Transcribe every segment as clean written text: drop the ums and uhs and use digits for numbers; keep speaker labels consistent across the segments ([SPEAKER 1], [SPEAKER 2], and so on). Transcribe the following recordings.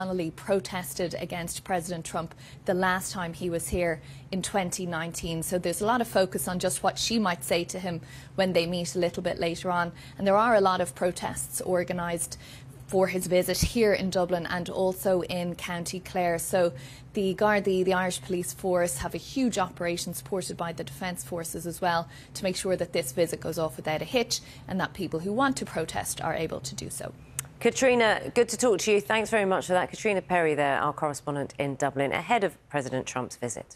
[SPEAKER 1] protested against President Trump the last time he was here in 2019. So there's a lot of focus on just what she might say to him when they meet a little bit later on. And there are a lot of protests organised for his visit here in Dublin and also in County Clare. So the Gardaí, the Irish Police Force, have a huge operation supported by the Defence Forces as well to make sure that this visit goes off without a hitch and that people who want to protest are able to do so.
[SPEAKER 2] Katrina, good to talk to you. Thanks very much for that. Katrina Perry there, our correspondent in Dublin, ahead of President Trump's visit.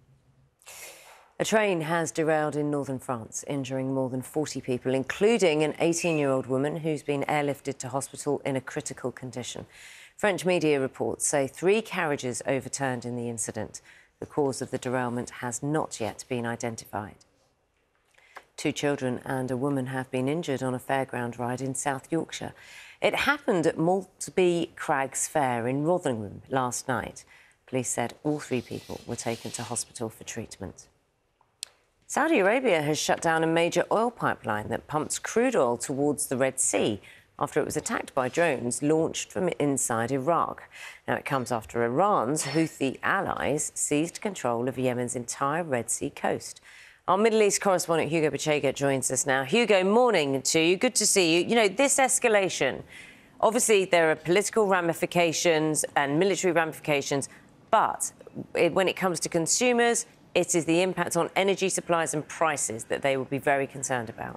[SPEAKER 2] A train has derailed in northern France, injuring more than 40 people, including an 18-year-old woman who's been airlifted to hospital in a critical condition. French media reports say 3 carriages overturned in the incident. The cause of the derailment has not yet been identified. 2 children and a woman have been injured on a fairground ride in South Yorkshire. It happened at Maltby Crags Fair in Rotherham last night. Police said all 3 people were taken to hospital for treatment. Saudi Arabia has shut down a major oil pipeline that pumps crude oil towards the Red Sea after it was attacked by drones launched from inside Iraq. Now, it comes after Iran's Houthi allies seized control of Yemen's entire Red Sea coast. Our Middle East correspondent Hugo Bachega joins us now. Hugo, morning to you. Good to see you. You know, this escalation, obviously there are political ramifications and military ramifications, but when it comes to consumers, it is the impact on energy supplies and prices that they will be very concerned about.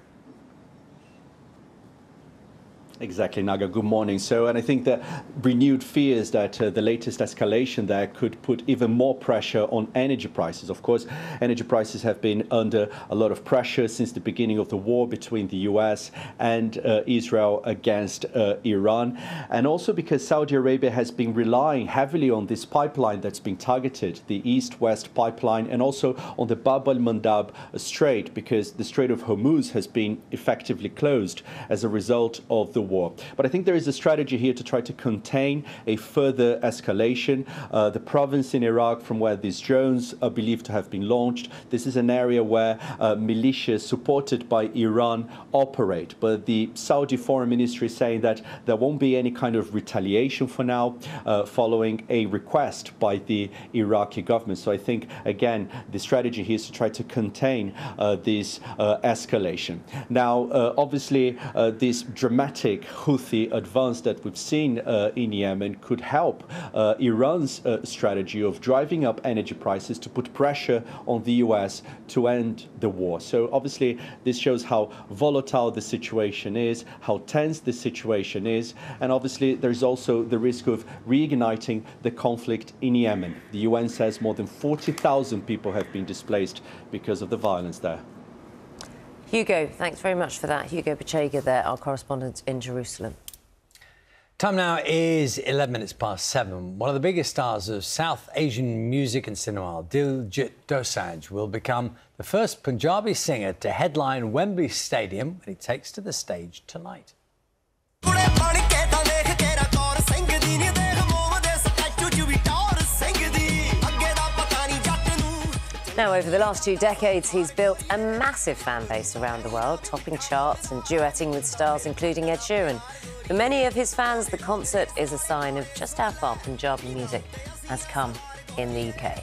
[SPEAKER 3] Exactly, Naga. Good morning. And I think that renewed fears that the latest escalation there could put even more pressure on energy prices. Of course, energy prices have been under a lot of pressure since the beginning of the war between the US and Israel against Iran. And also because Saudi Arabia has been relying heavily on this pipeline that's been targeted, the East-West pipeline, and also on the Bab al-Mandab Strait, because the Strait of Hormuz has been effectively closed as a result of the war. But I think there is a strategy here to try to contain a further escalation. The province in Iraq from where these drones are believed to have been launched, this is an area where militias supported by Iran operate. But the Saudi Foreign Ministry is saying that there won't be any kind of retaliation for now following a request by the Iraqi government. So I think, again, the strategy here is to try to contain this escalation. Now, obviously, this dramatic Houthi advance that we've seen in Yemen could help Iran's strategy of driving up energy prices to put pressure on the US to end the war. So obviously this shows how volatile the situation is, how tense the situation is, and obviously there's also the risk of reigniting the conflict in Yemen. The UN says more than 40,000 people have been displaced because of the violence there.
[SPEAKER 2] Hugo, thanks very much for that. Hugo Bachega there, our correspondent in Jerusalem.
[SPEAKER 4] Time now is 11 minutes past 7. One of the biggest stars of South Asian music and cinema, Diljit Dosanjh, will become the first Punjabi singer to headline Wembley Stadium when he takes to the stage tonight.
[SPEAKER 2] Now, over the last 2 decades, he's built a massive fan base around the world, topping charts and duetting with stars including Ed Sheeran. For many of his fans, the concert is a sign of just how far Punjabi music has come in the UK.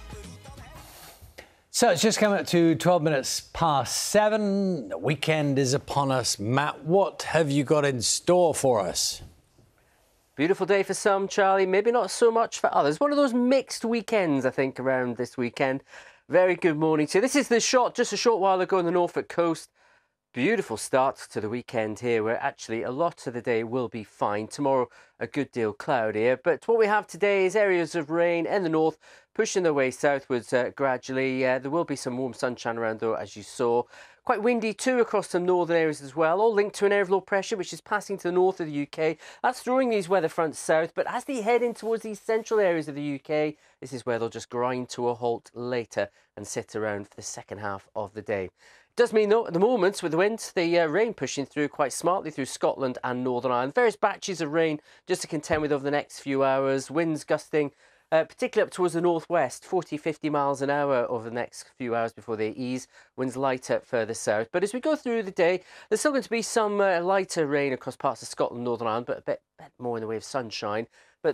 [SPEAKER 4] So it's just coming up to 12 minutes past 7. The weekend is upon us. Matt, what have you got in store for us?
[SPEAKER 5] Beautiful day for some, Charlie. Maybe not so much for others. One of those mixed weekends, I think, around this weekend. Very good morning to you. This is the shot just a short while ago on the Norfolk coast. Beautiful start to the weekend here, where actually a lot of the day will be fine. Tomorrow, a good deal cloudier. But what we have today is areas of rain in the north, pushing their way southwards gradually. There will be some warm sunshine around, though, as you saw. Quite windy too across some northern areas as well, all linked to an area of low pressure which is passing to the north of the UK. That's throwing these weather fronts south, but as they head in towards these central areas of the UK, this is where they'll just grind to a halt later and sit around for the second half of the day. It does mean, though, at the moment, with the winds, the rain pushing through quite smartly through Scotland and Northern Ireland. Various batches of rain just to contend with over the next few hours. Winds gusting particularly up towards the northwest, 40-50 miles an hour over the next few hours before they ease. Winds lighter further south. But as we go through the day, there's still going to be some lighter rain across parts of Scotland, Northern Ireland, but a bit more in the way of sunshine. But